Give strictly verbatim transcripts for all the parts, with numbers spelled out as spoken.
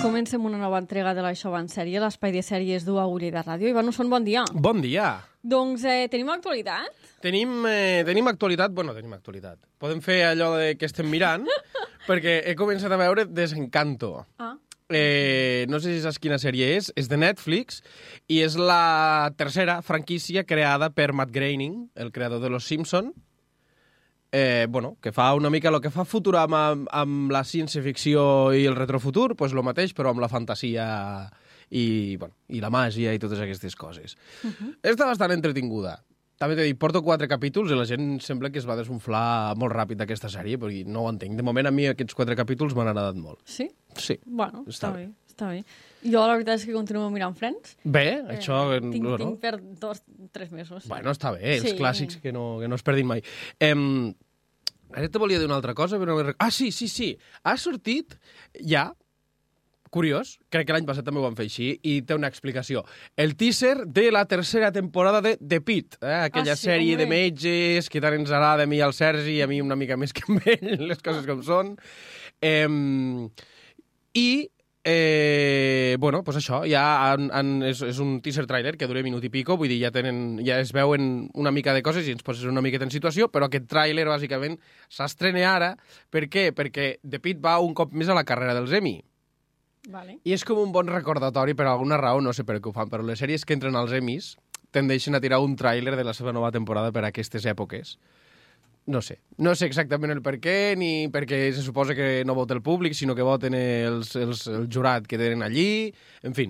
Comencem una nova entrega de l'Això va en sèrie, l'espai de sèries d'U A Lleida Ràdio. Ivan Usson, bon dia. Bon dia. Doncs eh, tenim actualitat? Tenim, eh, tenim actualitat, bueno, tenim actualitat. Podem fer allò de que estem mirant, perquè he començat a veure Desencanto. Ah. Eh, no sé si saps quina sèrie és, és de Netflix, i és la tercera franquícia creada per Matt Groening, el creador de Los Simpson, eh, bueno, que fa una mica el que fa Futurama amb, amb la ciència-ficció i el retrofutur, doncs pues el mateix, però amb la fantasia i, bueno, i la màgia i totes aquestes coses. Uh-huh. Està bastant entretinguda. També t'he dit, porto quatre capítols i la gent sembla que es va desunflar molt ràpid d'aquesta sèrie, perquè no ho entenc. De moment, a mi aquests quatre capítols m'han agradat molt. Sí? Sí. Bueno, està, està bé. bé, està bé. Jo la veritat és que continuo mirant Friends. Bé, eh, això... Tinc, bueno. tinc per dos, tres mesos. Bueno, està bé, els sí. clàssics que no, que no es perdin mai. Em, ara te volia dir una altra cosa, però... No... Ah, sí, sí, sí. Ha sortit ja... Curiós, crec que l'any passat també ho van fer així, i té una explicació. El teaser de la tercera temporada de The Pitt, eh? aquella ah, sí, sèrie home. de metges que tant ens agrada a mi al Sergi i a mi una mica més que a ell, les coses com són. Eh, I, eh, bueno, doncs això, ja han, han, és, és un teaser trailer que dura minut i pico, vull dir, ja, tenen, ja es veuen una mica de coses i ens poses una miqueta en situació, però aquest trailer, bàsicament, s'estrena ara. Per què? Perquè The Pitt va un cop més a la carrera dels Emmy. Vale. I és com un bon recordatori, per alguna raó, no sé per què ho fan, però les sèries que entren als Emmys tendeixen a tirar un tràiler de la seva nova temporada per a aquestes èpoques. No sé. No sé exactament el per què, ni perquè se suposa que no vota el públic, sinó que voten els, els, el jurat que tenen allí. En fi.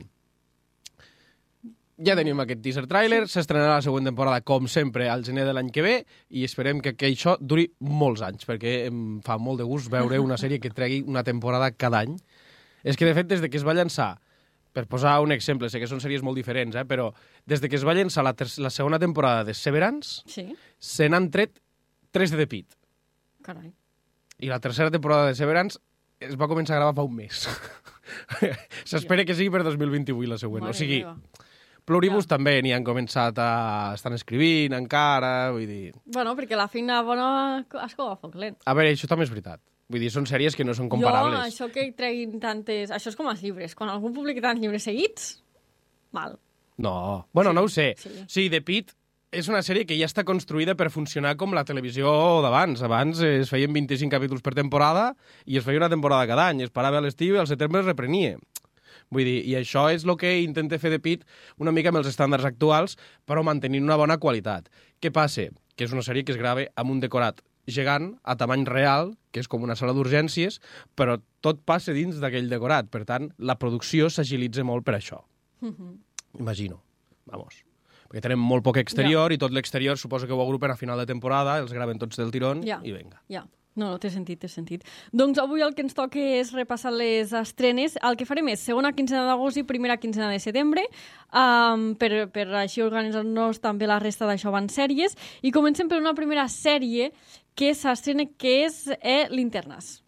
Ja tenim aquest teaser tràiler, s'estrenarà la següent temporada, com sempre, al gener de l'any que ve, i esperem que, que això duri molts anys, perquè em fa molt de gust veure una sèrie que tregui una temporada cada any. És que, de fet, des de que es va llançar, per posar un exemple, sé que són sèries molt diferents, eh, però des de que es va llançar la, la segona temporada de Severance, sí. se n'han tret tres de The Pitt. Carai. I la tercera temporada de Severance es va començar a gravar fa un mes. S'espera que sigui per dos mil vint-i-vuit la següent. Mare o sigui, meva. Pluribus Ja. també n'hi han començat a... estan escrivint encara, vull dir... Bueno, perquè la feina bona es cova a foc lent. A veure, això també és veritat. Vull dir, són sèries que no són comparables. Jo, això que treguin tantes... Això és com els llibres. Quan algú publica tants llibres seguits, mal. No, bueno, Sí, no ho sé. sí. Sí, The Pitt és una sèrie que ja està construïda per funcionar com la televisió d'abans. Abans es feien vint-i-cinc capítols per temporada i es feia una temporada cada any. Es parava a l'estiu i al setembre es reprenia. Vull dir, i això és el que intenta fer The Pitt una mica amb els estàndards actuals, però mantenint una bona qualitat. Què passa? Que és una sèrie que es grava amb un decorat gegant a tamany real, que és com una sala d'urgències, però tot passa dins d'aquell decorat. Per tant, la producció s'agilitza molt per això. Mm-hmm. Imagino. Vamos. Perquè tenen molt poc exterior, ja. I tot l'exterior suposo que ho agrupen a final de temporada, els graven tots del tirón, ja. I vinga. Ja. No, no, té sentit, té sentit. Doncs avui el que ens toca és repassar les estrenes. El que farem és segona quinzena d'agost i primera quinzena de setembre, um, per, per així organitzar-nos també la resta d'Això van sèries. I comencem per una primera sèrie que s'estrena, que és eh, Linternas.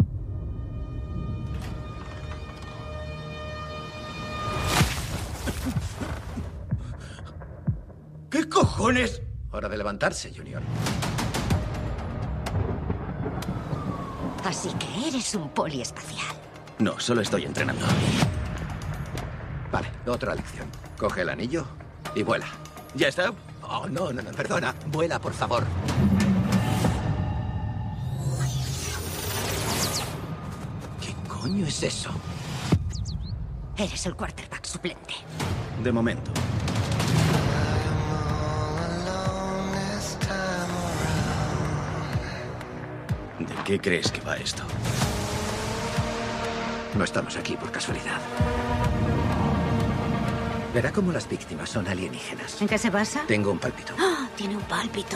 ¿Qué cojones? Hora de levantarse, Junior. Así que eres un poliespacial. No, solo estoy entrenando. Vale, otra lección. Coge el anillo y vuela. ¿Ya está? Oh, no, no, no, perdona. Vuela, por favor. ¿Qué coño es eso? Eres el quarterback suplente. De momento. ¿De qué crees que va esto? No estamos aquí por casualidad. Verá cómo las víctimas son alienígenas. ¿En qué se basa? Tengo un pálpito. ¡Oh! Tiene un pálpito.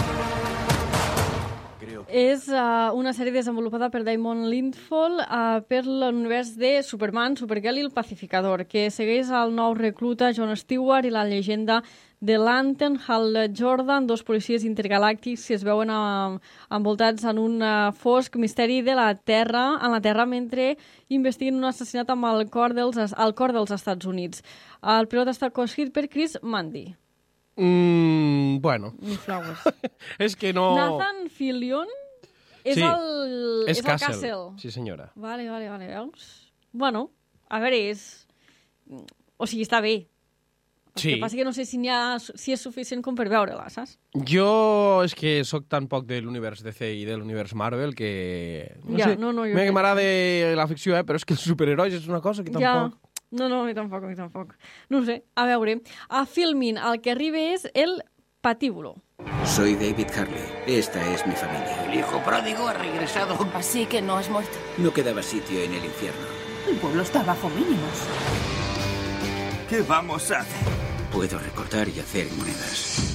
Creo que... És uh, una sèrie desenvolupada per Damon Lindelof uh, per l'univers de Superman, Supergirl i el Pacificador, que segueix el nou recluta John Stewart i la llegenda de Lantern, Hal Jordan, dos policies intergalàctics que es veuen uh, envoltats en un uh, fosc misteri de la Terra, en la Terra, mentre investiguen un assassinat amb el cor dels, al cor dels Estats Units. El pilot està coscrit per Chris Mundy. Mm, bueno. Ni flowers. És que no... Nathan Fillion és Sí, el... és és el Castle. Castle. Sí, senyora. Vale, vale, vale, veus? Bueno, a veure, és... O sigui, està bé. El Sí. que passa que no sé si, ha, si és suficient com per veure-la, saps? Jo és que sóc tan poc de l'univers D C i de l'univers Marvel que... No Ja, sé, no, no, jo que crec- m'agrada la ficció, eh? Però és que els superherois és una cosa que tampoc... Ja. No, no, a mi tampoc, a mi tampoc. No ho sé, a veure. A Filmin, el que arriba és el patíbulo. Soy David Harley. Esta es mi familia. El hijo pródigo ha regresado. Así que no has muerto. No quedaba sitio en el infierno. El pueblo está bajo mínimos. ¿Qué vamos a hacer? Puedo recortar y hacer monedas.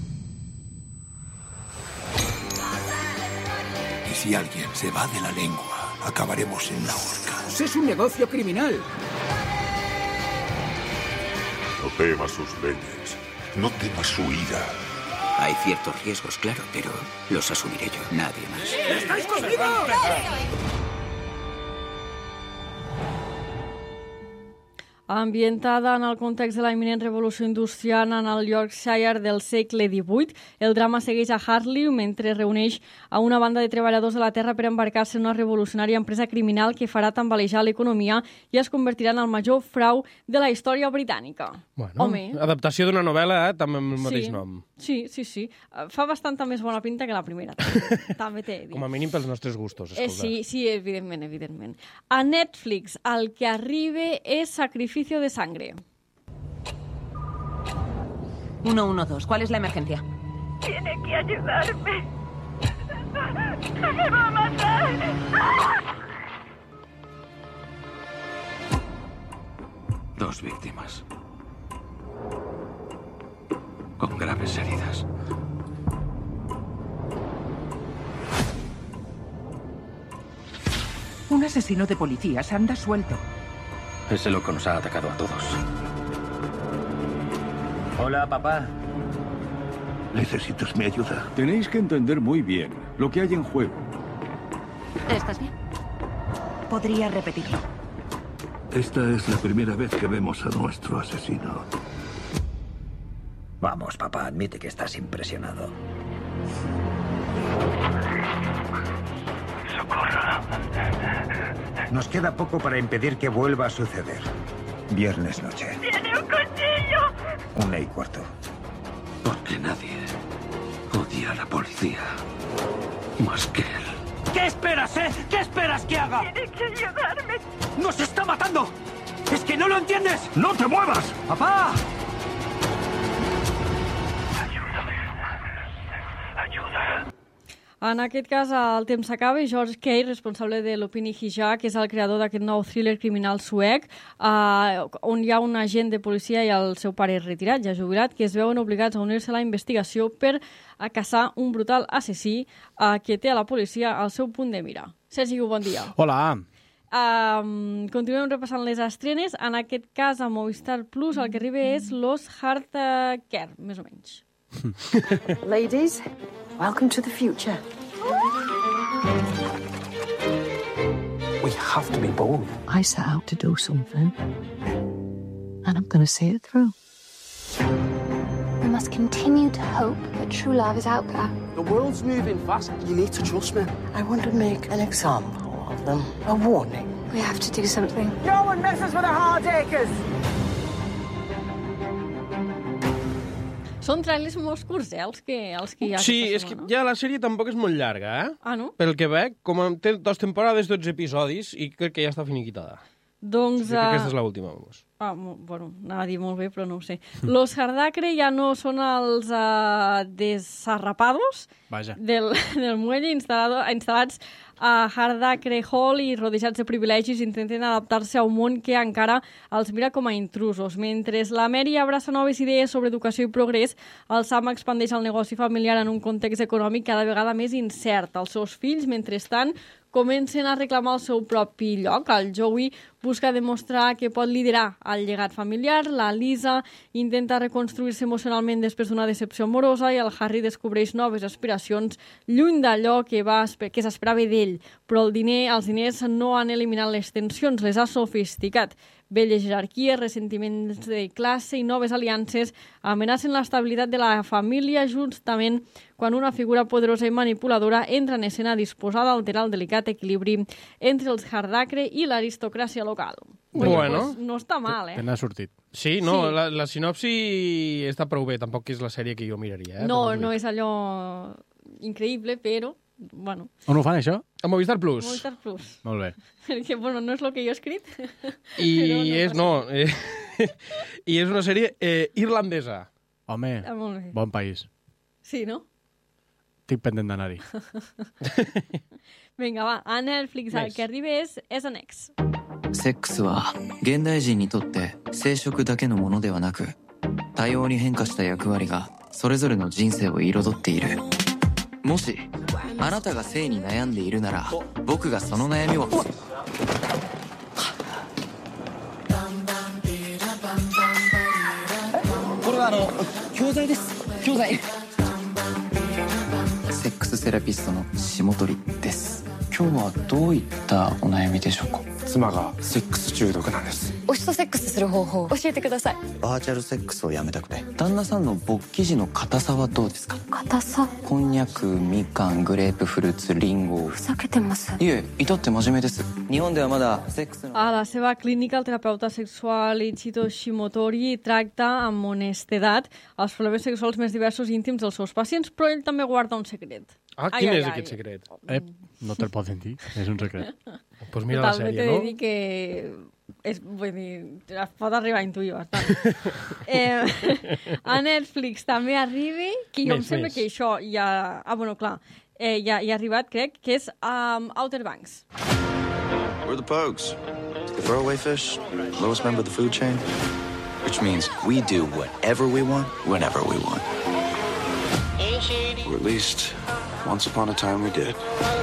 Y si alguien se va de la lengua, acabaremos en la horca. Es un negocio criminal. No temas sus leyes. No temas su ira. Hay ciertos riesgos, claro, pero los asumiré yo, nadie más. ¡Estáis conmigo! Ambientada en el context de la imminent revolució industrial en el Yorkshire del segle divuit, el drama segueix a Harley mentre reuneix a una banda de treballadors de la terra per embarcar-se en una revolucionària empresa criminal que farà tambalejar l'economia i es convertirà en el major frau de la història britànica. Bueno, Home, adaptació d'una novel·la, eh? També amb el mateix sí, nom. Sí, sí, sí. Uh, Fa bastanta més bona pinta que la primera. També, també t'he de dir. Com a mínim pels nostres gustos, Eh, escolta. sí, sí, evidentment, evidentment. A Netflix, el que arriba és Sacrificio de Sangre. uno uno dos, ¿cuál es la emergencia? Tiene que ayudarme. ¡Me va a matar! Dos víctimas. Con graves heridas. Un asesino de policías anda suelto. Ese loco nos ha atacado a todos. Hola, papá. ¿Necesitas mi ayuda? Tenéis que entender muy bien lo que hay en juego. ¿Estás bien? Podría repetirlo. Esta es la primera vez que vemos a nuestro asesino. Vamos, papá, admite que estás impresionado. Nos queda poco para impedir que vuelva a suceder. Viernes noche, ¡Tiene un cuchillo! una y cuarto. Porque nadie odia a la policía más que él. ¿Qué esperas, eh? ¿Qué esperas que haga? ¡Tiene que ayudarme! ¡Nos está matando! ¡Es que no lo entiendes! ¡No te muevas! ¡Papá! En aquest cas, el temps s'acaba i George Kay, responsable de l'Opini Hijab, que és el creador d'aquest nou thriller criminal suec, eh, on hi ha un agent de policia i el seu pare retirat, ja jubilat, que es veuen obligats a unir-se a la investigació per a caçar un brutal assassí eh, que té a la policia al seu punt de mira. Sergi, bon dia. Hola. Um, continuem repassant les estrenes. En aquest cas, a Movistar Plus, el que arriba és Los Hard Care, més o menys. Ladies, welcome to the future. We have to be bold. I set out to do something, and I'm going to see it through. We must continue to hope that true love is out there. The world's moving fast. You need to trust me. I want to make an example of them. A warning. We have to do something. No one messes with the Hardacres! Són trailers molt curts, eh, els que, els que hi ha. Sí, aquesta és que setmana. ja la sèrie tampoc és molt llarga, eh? Ah, no? Pel que veig, com a- té dues temporades, dotze episodis, i crec que ja està finiquitada. Doncs... Sí, crec que aquesta és uh, l'última, vamos. Ah, mo- bueno, anava a dir molt bé, però no ho sé. Los Hardacre ja no són els uh, desarrapados Vaja. del, del muelle instal·lado, instal·lats a Hardacre Hall i rodejats de privilegis intenten adaptar-se a un món que encara els mira com a intrusos. Mentre la Mary abraça noves idees sobre educació i progrés, el Sam expandeix el negoci familiar en un context econòmic cada vegada més incert. Els seus fills, mentrestant, comencen a reclamar el seu propi lloc. El Joey busca demostrar que pot liderar el llegat familiar, la Lisa intenta reconstruir-se emocionalment després d'una decepció amorosa i el Harry descobreix noves aspiracions lluny d'allò que, va, que s'esperava d'ell. Però el diner, els diners no han eliminat les tensions, les ha sofisticat. Velles jerarquies, ressentiments de classe i noves aliances amenacen l'estabilitat de la família justament quan una figura poderosa i manipuladora entra en escena disposada a alterar el delicat equilibri entre els Hardacre i l'aristocràcia local. Bueno. Pues no està mal, eh? Te n'ha sortit. Sí, no, Sí. La, la sinopsi està prou bé. Tampoc és la sèrie que jo miraria. Eh? No, no és allò increïble, però, bueno... On ho fan, això? A Movistar Plus. Movistar Plus. Molt bé. Perquè, bueno, no és el que jo he escrit. I però no és, passa. no, eh, i és una sèrie eh, irlandesa. Home, Ah, molt bé. bon país. Sí, no? Estic pendent d'anar-hi. Vinga, va, a Netflix el Més. que arriba és, és Annex. セックスは現代人にとって生殖だけのものではなく、多様に変化した役割がそれぞれの人生を彩っている。もしあなたが性に悩んでいるなら、僕がその悩みを。 これはあの教材です教材。 セックスセラピストの下取です。今日はどういったお悩みでしょうか。 妻がセックス中毒なんです。 推しとセックスする方法教えてください。 バーチャルセックスをやめたくて。旦那さんの勃起時の硬さはどうですか。 硬さこんにゃく、みかん、グレープフルーツ、リンゴ。 ふざけてます。 いえ、至って真面目です。日本ではまだセックスの。 A la seva clínica, el terapeuta sexual Ichito Shimotori tracta amb honestedat els problemes sexuals més diversos i íntims dels seus pacients, però ell també guarda un secret. Ah, Ai, quin ai, és ai. aquest secret? Eh, no te'l poden dir, és un secret. Pues mira la Total, sèrie, t'he no? de dir que... És, vull dir, es pot arribar a intuir bastant. eh, a Netflix també arriba, que jo Més, em sembla més. que això ja... Ah, bueno, clar, eh, ja, ja ha arribat, crec, que és um, Outer Banks. We're the Pogues. The throwaway fish, lowest member of the food chain. Which means we do whatever we want, whenever we want. Or at least, once upon a time we did.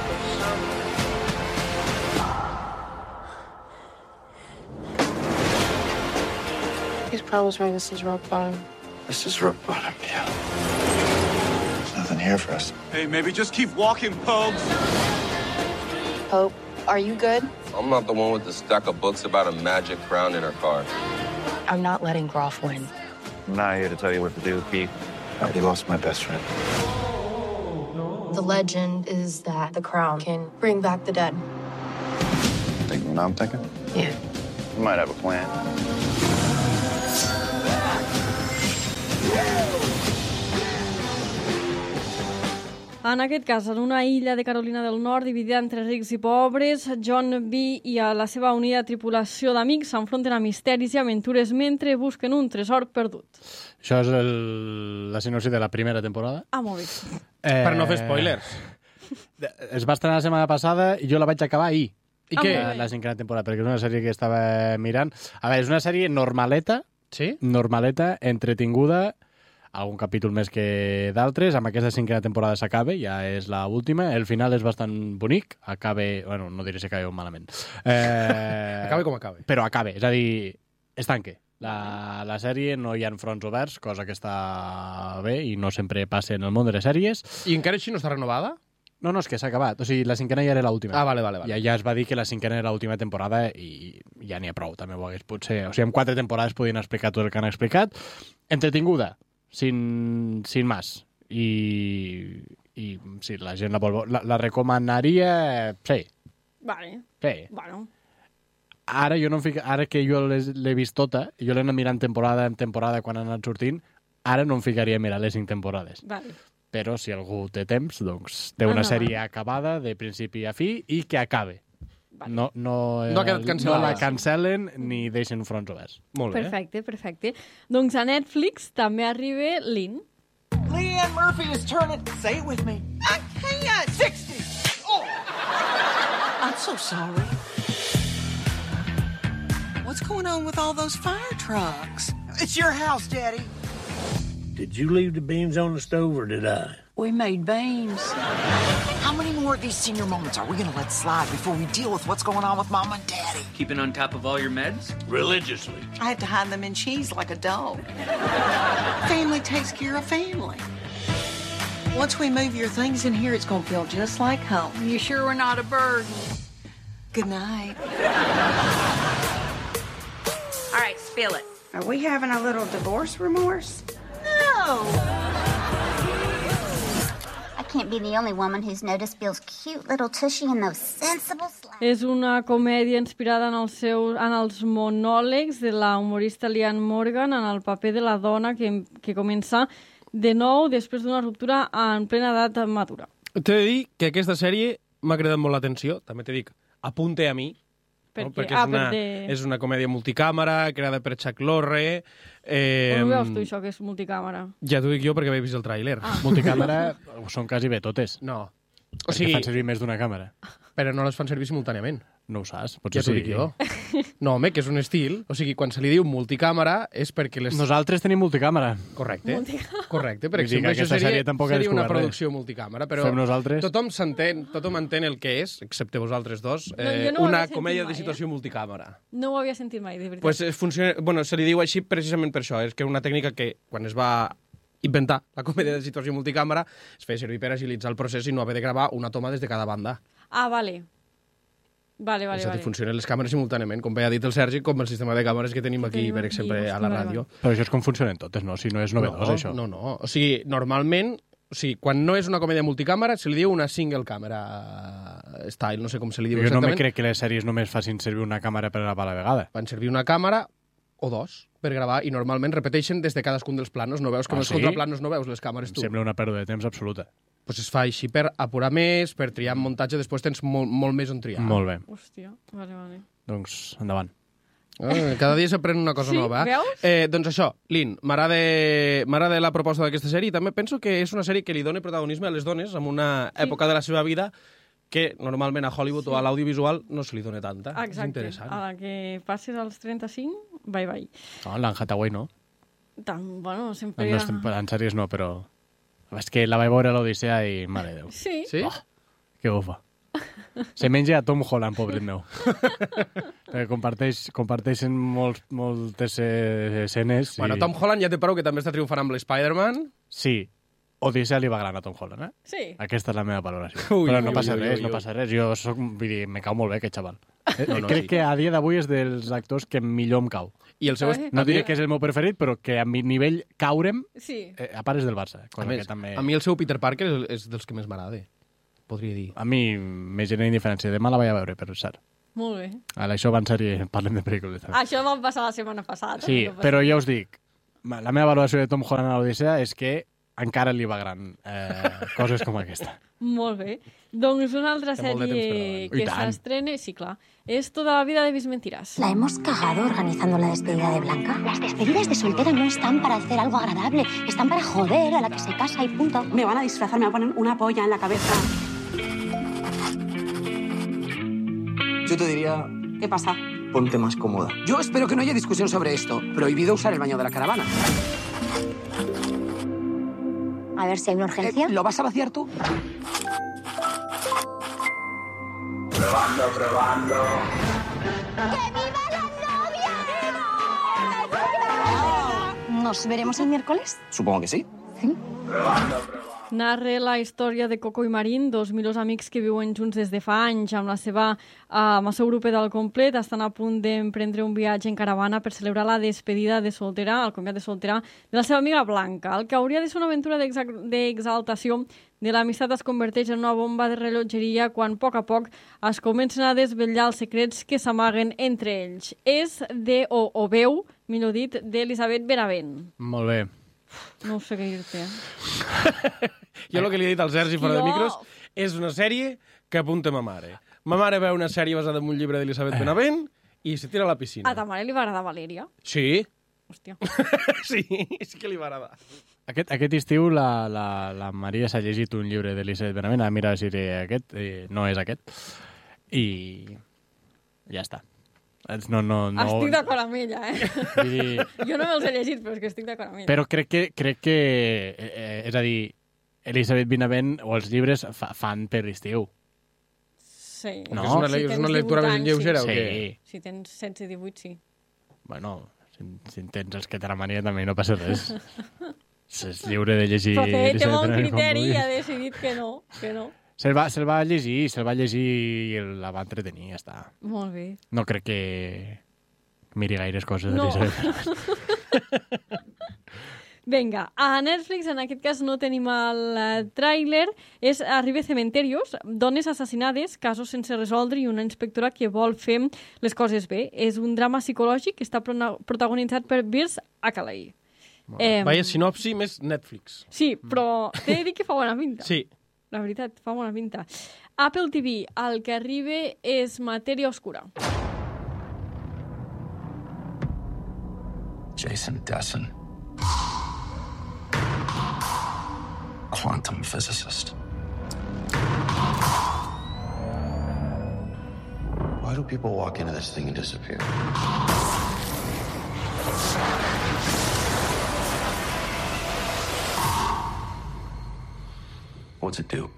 He's probably saying this is rock bottom. This is rock bottom, yeah. There's nothing here for us. Hey, maybe just keep walking, Pogues. Pope, are you good? I'm not the one with the stack of books about a magic crown in her car. I'm not letting Groff win. I'm not here to tell you what to do, Pete. I already lost my best friend. The legend is that the crown can bring back the dead. Thinking what I'm thinking? Yeah. You might have a plan. En aquest cas, en una illa de Carolina del Nord dividida entre rics i pobres, John B. i a la seva unida tripulació d'amics s'enfronten a misteris i aventures mentre busquen un tresor perdut. Això és el, la sinopsi de la primera temporada. Ah, molt bé. Eh, Per no fer spoilers. Es va estrenar la setmana passada i jo la vaig acabar ahir. I Ah, què? molt bé. La cinquena temporada, perquè és una sèrie que estava mirant. A veure, és una sèrie normaleta, Sí? normaleta, entretinguda, algun capítol més que d'altres. Amb aquesta cinquena temporada s'acaba, ja és la última. El final és bastant bonic. Acabe... Bueno, no diré si acaba malament. Eh... Acabe com acabe. Però acabe, és a dir, es tanque. La, la sèrie no hi ha fronts oberts, cosa que està bé i no sempre passa en el món de les sèries. I encara així no està renovada? No, no, és que s'ha acabat. O sigui, la cinquena ja era l'última. Ah, vale, vale, vale. Ja, ja es va dir que la cinquena era l'última temporada i ja n'hi ha prou, també ho hagués potser... O sigui, en quatre temporades podien explicar tot el que han explicat. Entretinguda, sin, sin más. I, i sí, la gent la vol... La, la recomanaria... Sí, Vale. sí. Bueno. Ara, jo no em fico, ara que jo les- l'he vist tota, jo l'he anat mirant temporada en temporada quan ha anat sortint, ara no em ficaria a mirar les cinc temporades. Vale. Però si algú té temps, doncs té una Ah, no, sèrie acabada de principi a fi i que acabe. Vale. No, no, No ha quedat no cancel·lada. la cancel·len ni deixen fronts oberts. Molt bé. Perfecte, perfecte. Doncs a Netflix també arriba Lynn. Leanne Murphy is turning. Say it with me. I can't. sixty. Oh. I'm so sorry. What's going on with all those fire trucks? It's your house, Daddy. Did you leave the beans on the stove or did I? We made beans. How many more of these senior moments are we going to let slide before we deal with what's going on with Mama and Daddy? Keeping on top of all your meds? Religiously. I had to hide them in cheese like a dog. Family takes care of family. Once we move your things in here, it's going to feel just like home. You sure we're not a burden? Good night. All right, spill it. Are we having a little divorce remorse? No. I can't be the only woman who's noticed Bill's cute little tushy and those sensible slaps. És una comèdia inspirada en, el seu, en els monòlegs de la humorista Liane Morgan en el paper de la dona que, que comença de nou després d'una ruptura en plena edat madura. T'he de dir que aquesta sèrie m'ha cridat molt l'atenció, també t'he dit, apunte a mi, Per no? què? perquè és, Ah, una, perquè- és una comèdia multicàmera, creada per Chuck Lorre. Eh, Com ho veus tu, això, que és multicàmera? Ja t'ho dic jo perquè vaig vist el tràiler. Ah. Multicàmera són quasi bé totes. No. O sigui, fan servir més d'una càmera. Però no les fan servir simultàniament. No ho saps, Ja potser t'ho sí. dic jo. No, home, que és un estil. O sigui, quan se li diu multicàmera és perquè les... Nosaltres tenim multicàmera. Correcte. Correcte. Per Vull dir que exemple, això aquesta seria, sèrie tampoc ha seria una descobert res. producció multicàmera, però Fem nosaltres. tothom s'entén, tothom entén el que és, excepte vosaltres dos, No, eh, jo no ho una havia sentit comèdia mai, de situació multicàmera. No ho havia sentit mai, de veritat. Pues, eh, funciona, bueno, se li diu així precisament per això. És que una tècnica que, quan es va inventar la comèdia de situació multicàmera, es feia servir per agilitzar el procés i no haver de gravar una toma des de cada banda. Ah, vale. Vale, vale, és a dir, vale. funcionen les càmeres simultàniament, com bé ha dit el Sergi, com el sistema de càmeres que tenim aquí, tenim per aquí, exemple, hosti, a la vale, ràdio. Però això és com funcionen totes, no? Si no és novedós, no, això. No, no. O sigui, normalment, o sigui, quan no és una comèdia multicàmera, se li diu una single camera style, no sé com se li diu Jo no exactament. me crec que les sèries només facin servir una càmera per gravar a la vegada. Fan servir una càmera o dos per gravar i normalment repeteixen des de cadascun dels planos. No veus com Ah, els sí? contraplanos no veus les càmeres Em tu. sembla una pèrdua de temps absoluta. Pues es fa així per apurar més, per triar en muntatge, després tens molt, molt més on triar. Molt bé. Hòstia, vale, vale. Doncs endavant. Ah, cada dia s'aprèn una cosa Sí, nova. veus? Eh, doncs això, Lin, m'agrada m'agrada la proposta d'aquesta sèrie i també penso que és una sèrie que li dona protagonisme a les dones en una Sí. època de la seva vida que normalment a Hollywood Sí. o a l'audiovisual no se li dona tanta. És Exacte. interessant. A la que passes als trenta-cinc, bye, bye. No, l'Anne Hathaway no. Tan, bueno, sempre... No estem en sèries no, però... És que la vaig veure a l'Odissea i... Mare de Déu. Sí? Sí? Oh, que bufa. Se menja a Tom Holland, pobret meu. Perquè comparteix, comparteixen molts, moltes eh, escenes. Bueno, i... Tom Holland ja té prou, que també està triomfant amb l'Spider-Man. Sí. Odissea li va gran a Tom Holland, eh? Sí. Aquesta és la meva valoració. Ui, Però ui, no passa ui, ui, res, ui. no passa res. Jo soc, vull dir, me cau molt bé aquest xaval. Eh, No, no, Crec sí. que a dia d'avui és dels actors que millor em cau. I el seu... Ai. No diré que és el meu preferit, però que a mi nivell caure'm, Sí. eh, a part és del Barça. A, Cosa més, que també... a mi el seu Peter Parker és, és dels que més m'agrada, podria dir. A mi me genera indiferència. Demà la vaig a veure, però és cert. Molt bé. Ara, això va en sèrie, parlem de pel·lícules. També. Això va passar la setmana passada. Sí, no passa però ja us dic, la meva valoració de Tom Holland a l'Odissea és que encara li va gran eh, coses com aquesta. Molt bé. Doncs una altra Té molt de temps per sèrie davant. I que tant. s'estrena, sí, clar, és Toda la vida de Mis Mentiras. ¿La hemos cagado organizando la despedida de Blanca? Las despedidas de soltera no están para hacer algo agradable, están para joder a la que se casa y punto. Me van a disfrazar, me van a poner una polla en la cabeza. Yo te diría, ¿Qué pasa? ponte más cómoda. Yo espero que no haya discusión sobre esto. Prohibido usar el baño de la caravana. A ver si hay una urgencia. Eh, ¿Lo vas a vaciar tú? Probando, probando. ¿Nos veremos el miércoles? Supongo que sí. Narra la història de Coco i Marín, dos millors amics que viuen junts des de fa anys amb la seva, uh, amb el seu grup del complet. Estan a punt d'emprendre un viatge en caravana per celebrar la despedida de soltera, el comiat de soltera, de la seva amiga Blanca. El que hauria de ser una aventura d'exaltació de l'amistat es converteix en una bomba de rellotgeria quan, a poc a poc, es comencen a desvetllar els secrets que s'amaguen entre ells. És de, o, o veu, millor dit, d'Elisabet Benavent. Molt bé. No sé què dir-te. Jo el que li he dit al Sergi fora de Jo- micros és una sèrie que apunta ma mare. Ma mare veu una sèrie basada en un llibre d'Elisabet Benavent i se tira a la piscina. A ta mare li va agradar Valèria? Sí. Hòstia. Sí, sí que li va agradar. Aquest, aquest estiu la, la, la Maria s'ha llegit un llibre d'Elisabet Benavent, a mirar si era aquest, eh, no és aquest, i ja està. No, no, no... Estic d'acord amb ella, eh? Vull dir... Jo no me'ls he llegit, però és que estic d'acord amb ella. Però crec que, crec que eh, eh, és a dir, Elisabet Benavent o els llibres fa, fan per l'estiu. Sí. No? És una, le- és una lectura més lleugera sí. o què? Si tens setze divuit, sí. Bueno, si, si en tens els que te la mania també no passa res. És lliure de llegir... Però que té Elisabet molt Benavent com criteri i vulguis. ha decidit que no, que no. Se'l va, se va llegir, se'l va llegir i la va entretenir, ja està. Molt bé. No crec que miri gaires coses No. d'Elisabet Benavent. Vinga, a Netflix, en aquest cas no tenim el uh, tràiler, és Arriba Cementerios, dones assassinades, casos sense resoldre i una inspectora que vol fer les coses bé. És un drama psicològic que està pro protagonitzat per Birs Akalay. Eh, Vaya sinopsi més Netflix. Sí, però t'he de dir que fa bona pinta. Sí. La veritat, fa bona pinta. Apple T V, el que arriba és Matèria Oscura. Jason Desson. Quantum physicist. Why do people walk into this thing and disappear? What's it do?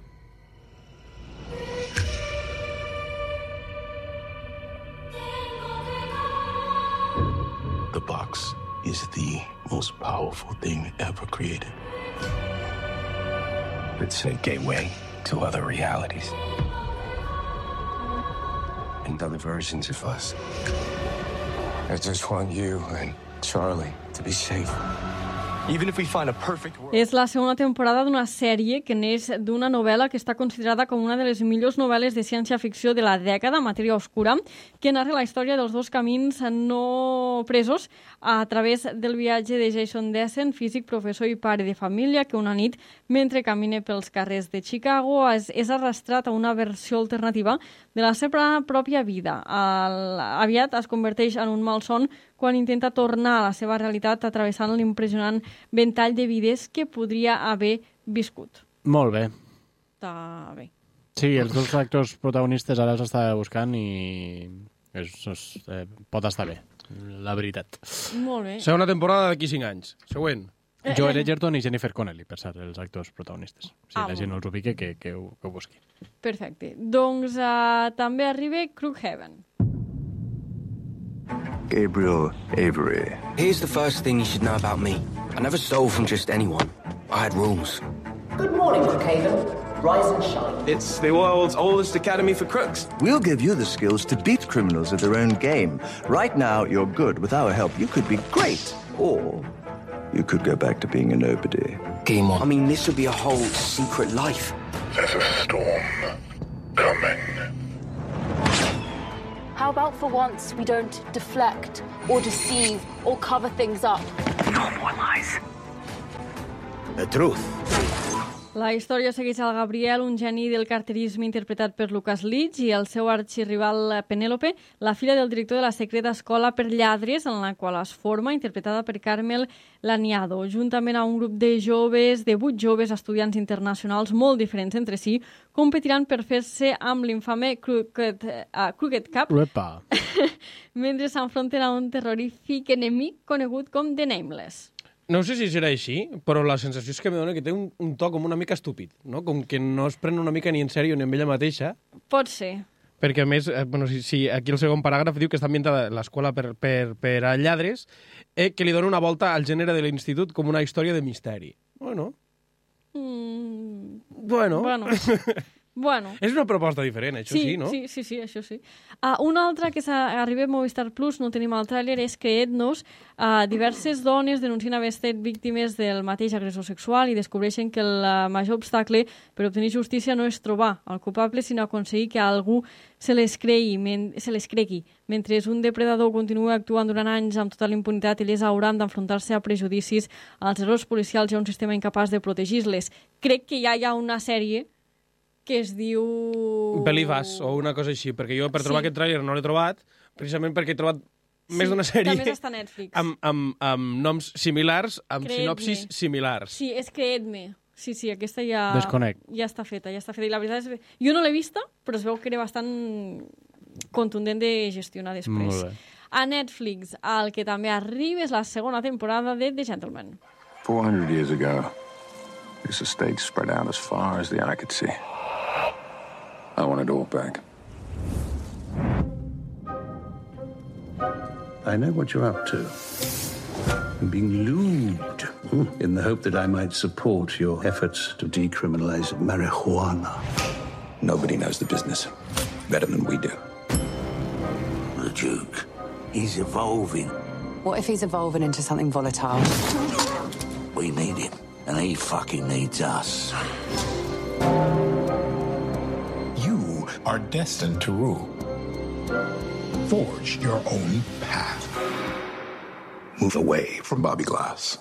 The box is the most powerful thing ever created. It's a gateway to other realities. And other versions of us. I just want you and Charlie to be safe. Even if we find a perfect world. És la segona temporada d'una sèrie que neix d'una novel·la que està considerada com una de les millors novel·les de ciència-ficció de la dècada, Matèria Oscura, que narra la història dels dos camins no presos a través del viatge de Jason Desson, físic, professor i pare de família, que una nit, mentre camina pels carrers de Chicago, és, és arrastrat a una versió alternativa de la seva pròpia vida. El, aviat es converteix en un malson quan intenta tornar a la seva realitat travessant l'impressionant ventall de vides que podria haver viscut. Molt bé. Està bé. Sí, els dos actors protagonistes ara els estava buscant i és, és, eh, pot estar bé, la veritat. Molt bé. Segona temporada d'aquí cinc anys. Següent. Eh, Joel Edgerton i Jennifer Connelly, per cert, els actors protagonistes. Si ah, la gent no els ubica, que, que, ho, que ho busqui. Perfecte. Doncs uh, també arriba Crookhaven. Gabriel Avery. Here's the first thing you should know about me. I never stole from just anyone. I had rules. Good morning, Crookhaven. Rise and shine. It's the world's oldest academy for crooks. We'll give you the skills to beat criminals at their own game. Right now, you're good. With our help, you could be great. Or you could go back to being a nobody. Game on. I mean, this would be a whole secret life. There's a storm coming. How about for once we don't deflect or deceive or cover things up? No more lies. The truth. La història segueix al Gabriel, un geni del carterisme interpretat per Lucas Leach, i el seu arxirrival Penélope, la filla del director de la secreta escola per lladres, en la qual es forma, interpretada per Carmel Laniado, juntament a un grup de joves, de vuit joves estudiants internacionals molt diferents entre si, competiran per fer-se amb l'infame Crooked, uh, Crooked Cup, mentre s'enfronten a un terrorífic enemic conegut com The Nameless. No sé si serà així, però la sensació és que me dona que té un, un to com una mica estúpid, no? Com que no es pren una mica ni en sèrio ni en ella mateixa. Pot ser. Perquè, a més, eh, bueno, si, si aquí el segon paràgraf diu que està ambientada l'escola per, per, per a lladres, eh, que li dona una volta al gènere de l'institut com una història de misteri. Bueno. Mm. Bueno. Bueno. Bueno. És una proposta diferent, això sí, sí, no? Sí, sí, sí, això sí. Uh, una altra que arriba a Movistar Plus, no tenim el tràiler, és Creednos. Uh, diverses dones denuncien haver estat víctimes del mateix agressor sexual i descobreixen que el major obstacle per obtenir justícia no és trobar el culpable, sinó aconseguir que algú se les cregui, se les cregui. Mentre un depredador continua actuant durant anys amb total impunitat, elles hauran d'enfrontar-se a prejudicis, als errors policials i a un sistema incapaç de protegir-les. Crec que ja hi ha una sèrie que es diu... Believe Us, o una cosa així, perquè jo per trobar sí. aquest tràiler no l'he trobat, precisament perquè he trobat sí, més d'una sèrie que a més està a Netflix. Amb, amb, amb noms similars, amb Creedme. Sinopsis similars. Sí, és Creedme. Sí, sí, aquesta ja... Desconec. Ja està feta, ja està feta. I la veritat és... Jo no l'he vista, però es veu que era bastant contundent de gestionar després. Molt bé. A Netflix, el que també arriba és la segona temporada de The Gentleman. four hundred years ago, this estate spread out as far as the eye could see. I want it all back. I know what you're up to. I'm being lubed in the hope that I might support your efforts to decriminalize marijuana. Nobody knows the business better than we do. The Duke, he's evolving. What if he's evolving into something volatile? We We need him, and he fucking needs us. You are destined to rule. Forge your own path. Move away from Bobby Glass.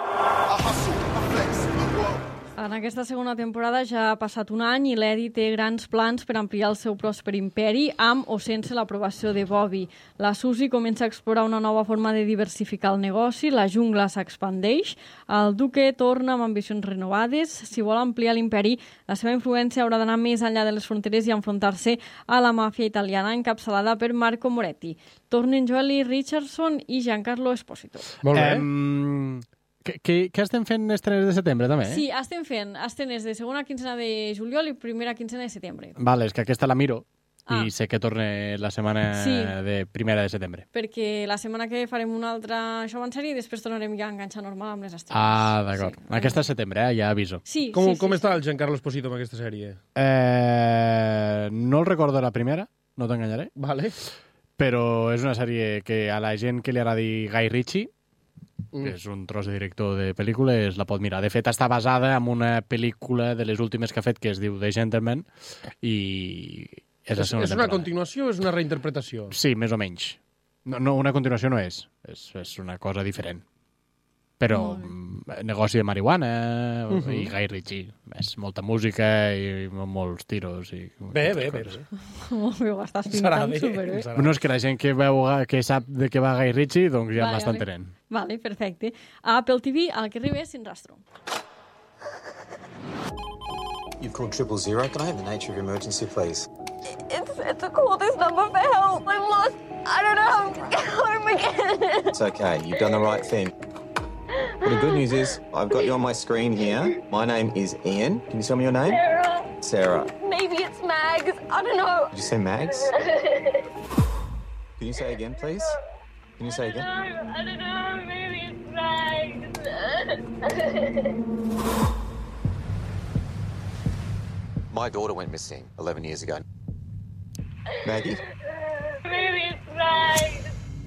En aquesta segona temporada ja ha passat un any i l'Eddie té grans plans per ampliar el seu pròsper imperi amb o sense l'aprovació de Bobby. La Susie comença a explorar una nova forma de diversificar el negoci, la jungla s'expandeix, el duque torna amb ambicions renovades. Si vol ampliar l'imperi, la seva influència haurà d'anar més enllà de les fronteres i enfrontar-se a la màfia italiana encapçalada per Marco Moretti. Tornen Joely Richardson i Giancarlo Esposito. Molt bé. Um... Què, què estem fent estrenes de setembre, també? Eh? Sí, estem fent estrenes de segona quinzena de juliol i primera quinzena de setembre. Vale, és que aquesta la miro ah. i sé que torna la setmana sí. de primera de setembre. Perquè la setmana que farem una altra show en sèrie i després tornarem ja a enganxar normal amb les estrenes. Ah, d'acord. Sí. Aquesta és setembre, eh? Ja aviso. Sí, com sí, com sí, està sí. el Giancarlo Esposito amb aquesta sèrie? Eh, no el recordo la primera, no t'enganyaré. Vale. Però és una sèrie que a la gent que li agradi Guy Ritchie, Mm. que és un tros de director de pel·lícules, la pot mirar. De fet, està basada en una pel·lícula de les últimes que ha fet que es diu The Gentleman i és la segona És una temporada. continuació o és una reinterpretació? Sí, més o menys. No, no, una continuació no és. És, és una cosa diferent. Però negoci de marihuana uh -huh. i Guy Ritchie. És molta música i molts tiros. I bé, bé, bé. Molt bé, ho estàs pintant superbé. No, és que la gent que, veu, que sap de què va Guy Ritchie, doncs ja vale, m'està vale. entenent. Vale, perfecte. A Apple T V, al que arriba Sin Rastro. You've called triple zero. Can I have the nature of your emergency, please? It's, it's a call this number for help. I'm lost. I don't know how to get home again. It's okay. You've done the right thing. Well, the good news is I've got you on my screen here. My name is Ian. Can you tell me your name? Sarah. Sarah. Maybe it's Mags. I don't know. Did you say Mags? Can you say again, please? Can you say again? I don't know. Maybe it's Mags. My daughter went missing eleven years ago. Maggie? Maybe it's Mags.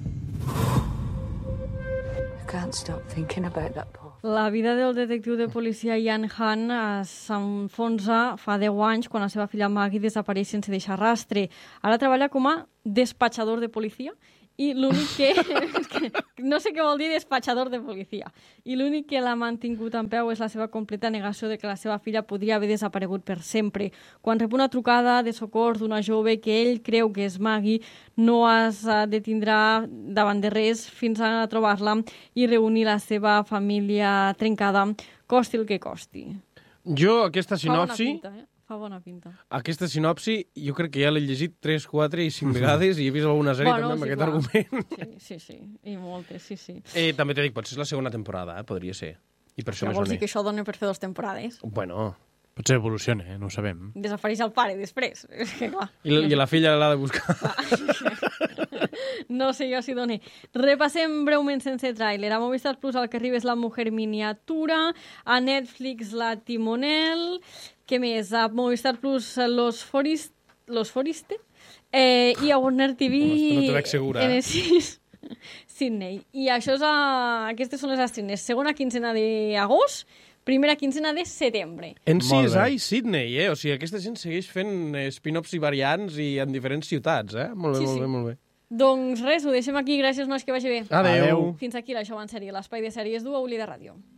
Can't stop thinking about that poor. La vida del detectiu de policia Ian Hunt s'enfonsa fa deu anys quan la seva filla Maggie desapareix sense deixar rastre. Ara treballa com a despatxador de policia i l'únic que... que no sé què vol dir despatxador de policia. I l'únic que l'ha mantingut en peu és la seva completa negació de que la seva filla podria haver desaparegut per sempre. Quan rep una trucada de socors d'una jove que ell creu que és Maggie, no es detindrà davant de res fins a trobar-la i reunir la seva família trencada, costi el que costi. Jo, aquesta sinopsi... Fa bona pinta, eh? Fa bona pinta. Aquesta sinopsi, jo crec que ja l'he llegit tres, quatre i cinc vegades i he vist alguna sèrie bueno, també amb sí, aquest clar. argument. Sí, sí, sí. I moltes, sí, sí. Eh, també t'he dit, potser és la segona temporada, eh? Podria ser. I per això Però me vols sona. dir que això dona per fer dues temporades? Bueno... Potser evoluciona, eh? No ho sabem. Desapareix el pare després. És que, clar. I, la, I la filla l'ha de buscar. No sé jo si doni. Repassem breument sense tràiler. A Movistar Plus el que arriba és La Mujer Miniatura, a Netflix La Timonel, què més? A Movistar Plus Los, Forist... Los Foriste, eh, i a Warner T V no te veig segura, N sis Sydney. I això és a... aquestes són les estrenes. Segona quinzena d'agost, primera quinzena de setembre. En C S I Sydney, eh? O sigui, aquesta gent segueix fent spin-offs i variants i en diferents ciutats, eh? Molt bé, Sí, molt sí. bé, molt bé. Doncs res, ho deixem aquí. Gràcies, nois, que vagi bé. Adéu. Fins aquí la Show en Sèrie, l'espai de sèries d'U A U Lleida Ràdio.